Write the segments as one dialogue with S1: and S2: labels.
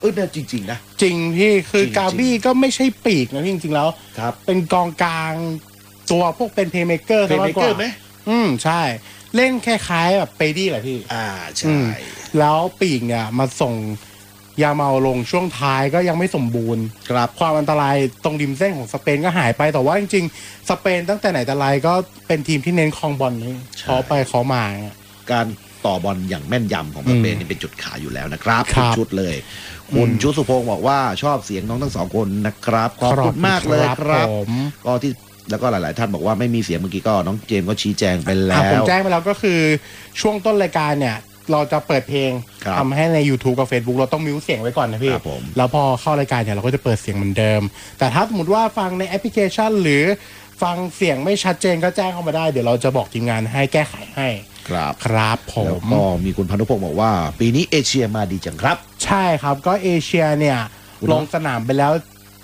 S1: เนี่ยจริงๆนะ
S2: จริงพี่คือกาบี้ก็ไม่ใช่ปีกนะพี่จริงๆแล้ว
S1: ครับ
S2: เป็นกองกลางตัวพวกเป็นเพลย์เมคเกอร์ซะมากกว่า
S1: ไหม
S2: ใช่เล่นคล้ายๆแบบเปดี้แหละพี่
S1: ใช่
S2: แล้วปีกเนี่ยมาส่งยาเมาลงช่วงท้ายก็ยังไม่สมบูรณ์
S1: ครับ
S2: ความอันตรายตรงริมเส้นของสเปนก็หายไปแต่ว่าจริงๆสเปนตั้งแต่ไหนแต่ไรก็เป็นทีมที่เน้นครองบอลนี่เขาไปเขามา
S1: การต่อบอลอย่างแม่นยำของสเปนนี่เป็นจุดขายอยู่แล้วนะครับทุกชุดเลยคุณชุสุพงศ์บอกว่าชอบเสียงน้องทั้งสองคนนะครับขอบคุณมากเลยครับก็ที่แล้วก็หลายๆท่านบอกว่าไม่มีเสียงเมื่อกี้ก็น้องเจมส์ก็ชี้แจงไปแล้ว
S2: ผมแจ้งไปแล้วก็คือช่วงต้นรายการเนี่ยเราจะเปิดเพลงทำให้ใน YouTube กับ Facebook เราต้องมิวเสียงไว้ก่อนนะพี่แล้วพอเข้ารายการเนี่ยเราก็จะเปิดเสียงเหมือนเดิมแต่ถ้าสมมติว่าฟังในแอปพลิเคชันหรือฟังเสียงไม่ชัดเจนก็แจ้งเข้ามาได้เดี๋ยวเราจะบอกทีมงานให้แก้ไขให้ครับผม
S1: แล้วก็มีคุณพานุพงศ์บอกว่าปีนี้เอเชียมาดีจังครับ
S2: ใช่ครับก็เอเชียเนี่ยลงสนามไปแล้ว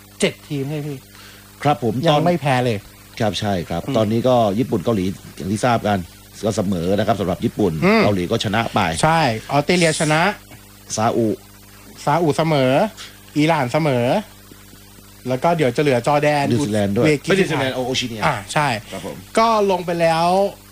S2: 7ทีมให้พี่
S1: ครับผม
S2: ยังไม่แพ้เลย
S1: ครับใช่ครับตอนนี้ก็ญี่ปุ่นเกาหลีอย่างที่ทราบกันก็เสมอนะครับสำหรับญี่ปุ่นเกาหลีก็ชนะไป
S2: ใช่ออสเตรเลียชนะ
S1: ซาอุ
S2: เสมออิหร่านเสมอแล้วก็เดี๋ยวจะเหลือจอร์แดน
S1: นิวซีแลนด์ด้วยไม่นิวซีแลนด์โอชิเนีย
S2: ใช่
S1: ครับผม
S2: ก็ลงไปแล้ว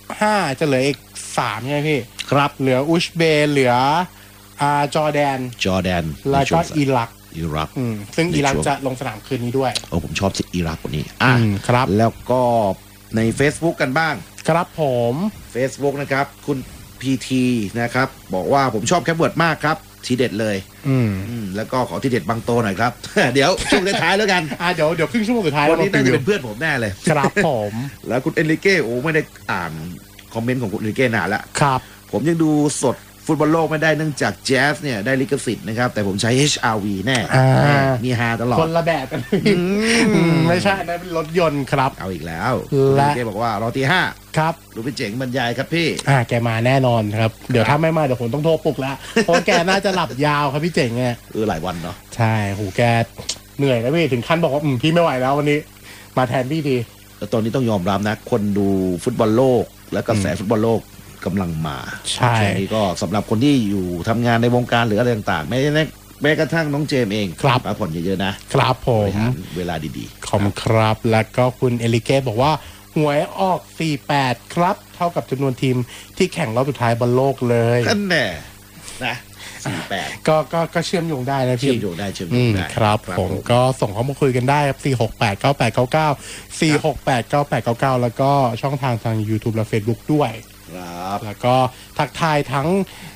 S2: 5จะเหลืออีก3ใช่ไหมพี่
S1: ครับ
S2: เหลืออุซเบย์เหลือจอร์แดนแล้วก็อิรักซึ่งอิรักจะลงสนามคืนนี้ด้วย
S1: ผมชอบอิรักคนนี้
S2: ครับ
S1: แล้วก็ใน Facebook กันบ้าง
S2: ครับผม
S1: Facebook นะครับคุณพีทีนะครับบอกว่าผมชอบแคปเวิร์ดมากครับทีเด็ดเลยแล้วก็ขอทีเด็ดบางโตหน่อยครับ เดี๋ยวช่วงท้ายแล้วกัน
S2: เดี๋ยวครึ่งชั่วโมงสุดท้าย
S1: วันนี้น่าจะเป็นเพื่อนผมแน่เลย
S2: ครับผม
S1: แล้วคุณเอนริเก้ไม่ได้อ่านคอมเมนต์ของคุณเอนริเก้นานแล้ว
S2: ครับ
S1: ผมยังดูสดฟุตบอลโลกไม่ได้เนื่องจากแจ๊สเนี่ยได้ลิขสิทธิ์นะครับแต่ผมใช้ HRV แน่มีฮาตลอด
S2: คนละแบบกันไม่ใช่นะเป็นรถยนต์ครับ
S1: เอาอีกแล้วและเก้บอกว่ารอตี 5
S2: ครับ
S1: รู้เป็นเจ๋งบรรยายครับพี่
S2: แกมาแน่นอนครับเดี๋ยวถ้าไม่มาเดี๋ยวผมต้องโทรปลุกแล้วเพราะแกน่าจะหลับยาวครับพี่เจ๋งเนี่ย
S1: หลายวันเนาะ
S2: ใช่หูแกเหนื่อยนะพี่ถึงขั้นบอกว่าพี่ไม่ไหวแล้ววันนี้มาแทนพี่ดี
S1: แล้วตอนนี้ต้องยอมรับนะคนดูฟุตบอลโลกและกระแสฟุตบอลโลกกำลังมา
S2: ช่ว
S1: งนี้ก็สำหรับคนที่อยู่ทำงานในวงการหรืออะไรต่างๆแม้กระทั่งน้องเจมเอง
S2: พั
S1: กผ่อนเยอะๆ
S2: นะครับผม
S1: เวลาดี
S2: ๆขอบคุณครับแล้วก็คุณเอลิเก้บอกว่าหวยออก48ครับเท่ากับจำนวนทีมที่แข่งรอบสุดท้ายบอลโลกเลย
S1: นั่นแน่นะ48
S2: ก็เชื่อมโยงได้นะพี่
S1: เชื่อมโยงได้
S2: ครับผมก็ส่งเข้ามาคุยกันได้ครับ4689899 4689899แล้วก็ช่องทาง YouTube และ Facebook ด้วย
S1: ครับ
S2: แล้วก็ทักทายทั้ง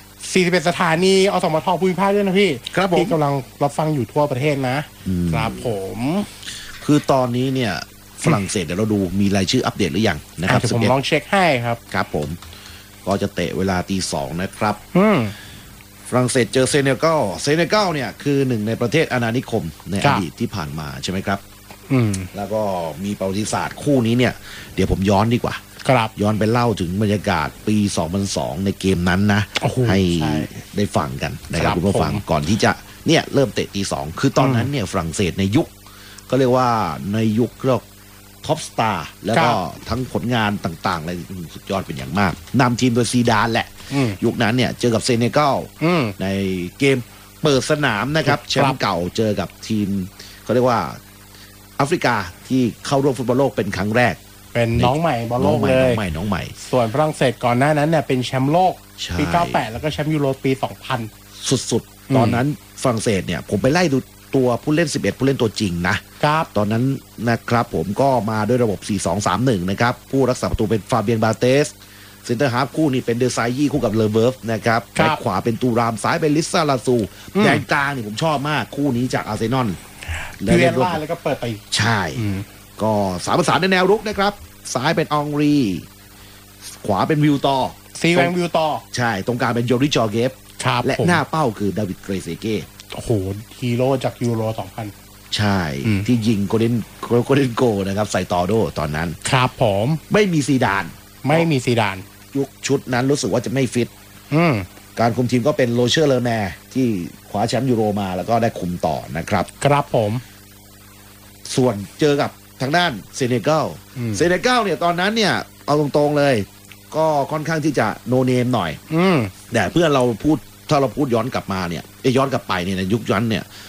S2: 41สถานีอสมทภูมิภาคด้วยนะพี่ที่กำลังรับฟังอยู่ทั่วประเทศนะครับผม
S1: คือตอนนี้เนี่ยฝรั่งเศสเดี๋ยวเราดูมีรายชื่ออัปเดตหรือยังนะครับ
S2: ผมลองเช็คให้ครับ
S1: ครับผมก็จะเตะเวลาตี 2นะครับฝรั่งเศสเจอเซเนกัลเนี่ยคือหนึ่งในประเทศอาณานิคมในอดีตที่ผ่านมาใช่ไหมครับแล้วก็มีประวัติศาสตร์คู่นี้เนี่ยเดี๋ยวผมย้อนดีกว่าย้อนไปเล่าถึงบรรยากาศปี 2002 ในเกมนั้นนะให้ได้ฟังกันนะครับคุณผู้ฟังก่อนที่จะเนี่ยเริ่มเตะตี 2คือตอนนั้นเนี่ยฝรั่งเศสในยุคก็เรียกว่าในยุคเรียกท็อปสตาร์แล้วก็ทั้งผลงานต่างๆอะไรสุดยอดเป็นอย่างมากนำทีมโดยซีดานแหละยุคนั้นเนี่ยเจอกับเซเนกัลในเกมเปิดสนามนะครับแชมป์เก่าเจอกับทีมเขาเรียกว่าแอฟริกาที่เข้าร่วมฟุตบอลโลกเป็นครั้งแรก
S2: เป็นน้องใหม่บอลโลกเลย
S1: น้องใหม่
S2: ส่วนฝรั่งเศสก่อนหน้านั้นเนี่ยเป็นแชมป์โลกปี98แล้วก็แชมป์ยูโรปี2000
S1: สุดๆตอนนั้นฝรั่งเศสเนี่ยผมไปไล่ดูตัวผู้เล่น11ผู้เล่นตัวจริงนะครับตอนนั้นนะครับผมก็มาด้วยระบบ 4-2-3-1 นะครับผู้รักษาประตูเป็นฟาเบียนบาเตสเซนเตอร์ฮาล์ฟคู่นี้เป็นเดอร์ไซยี่คู่กับเลเวิร์ฟนะครับแบ็คขวาเป็นตูรามซ้ายเป็นลิซ่าลาซูแดนกลางนี่ผมชอบมากคู่นี้จากอาร์เซนอล
S2: เล่นล่าแล้วก็เปิดไป
S1: ใช่ก็3ประสานในแนวรุกนะครับซ้ายเป็นอองรีขวาเป็นวิวตอ
S2: ซีแวงวิวตอ
S1: ใช่ตรงกลางเป็นโยริจอเกฟและหน้าเป้าคือดาวิดเกรเซเก้
S2: โอ้โหฮีโร่จากยูโร2000
S1: ใช่ที่ยิงโกลเด้นโกนะครับใส่ต่อโดตอนนั้น
S2: ครับผม
S1: ไม่มีซีดานยุคชุดนั้นรู้สึกว่าจะไม่ฟิตการคุมทีมก็เป็นโรเชอร์เลอแมร์ที่คว้าแชมป์ยูโรมาแล้วก็ได้คุมต่อนะครับ
S2: ครับผม
S1: ส่วนเจอกับทางด้านเซเนกัลเนี่ยตอนนั้นเนี่ยเอาตรงๆเลยก็ค่อนข้างที่จะโนเนมหน่อยแต่เพื่อนเราพูดถ้าเราพูดย้อนกลับมาเนี่ยย้อนกลับไปเนี่ยในยุคนั้นเนี่ย